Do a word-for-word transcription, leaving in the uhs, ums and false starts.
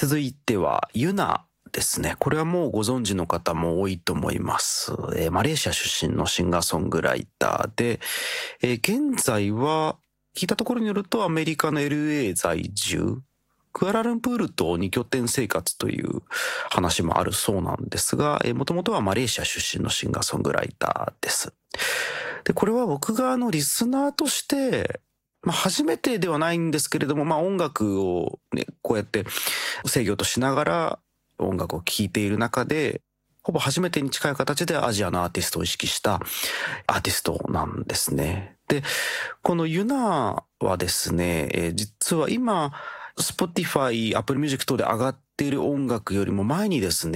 続いてはユナですね。これはもうご存知の方も多いと思います。えーマレーシア出身のシンガーソングライターで、えー現在は聞いたところによるとアメリカの エルエー 在住、クアラルンプールとに拠点生活という話もあるそうなんですが、もともとはマレーシア出身のシンガーソングライターです。で、これは僕があのリスナーとして、まあ初めてではないんですけれども、まあ音楽をね、こうやって制御としながら音楽を聴いている中で、ほぼ初めてに近い形でアジアのアーティストを意識したアーティストなんですね。で、このユナはですね、えー実は今、Spotify、Apple Music 等で上がっている音楽よりも前にですね、